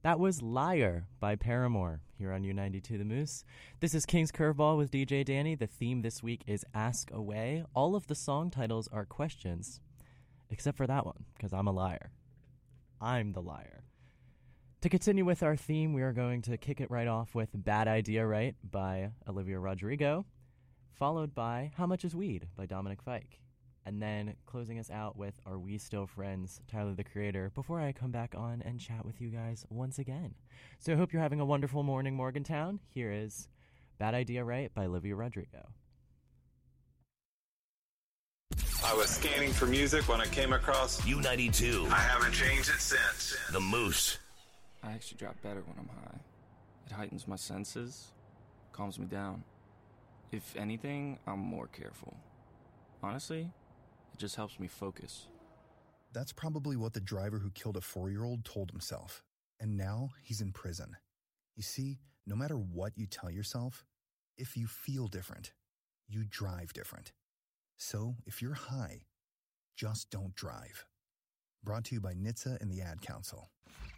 That was Liar by Paramore here on U92 The Moose. This is King's Curveball with DJ Danny. The theme this week is Ask Away. All of the song titles are questions, except for that one, because I'm a liar. I'm the liar. To continue with our theme, we are going to kick it right off with Bad Idea Right by Olivia Rodrigo, followed by How Much Is Weed by Dominic Fike. And then closing us out with Are We Still Friends, Tyler the Creator, before I come back on and chat with you guys once again. So I hope you're having a wonderful morning, Morgantown. Here is Bad Idea Right by Olivia Rodrigo. I was scanning for music when I came across U92. I haven't changed it since. The Moose. I actually drop better when I'm high. It heightens my senses, calms me down. If anything, I'm more careful. Honestly, it just helps me focus. That's probably what the driver who killed a 4-year-old told himself. And now he's in prison. You see, no matter what you tell yourself, if you feel different, you drive different. So if you're high, just don't drive. Brought to you by NHTSA and the Ad Council.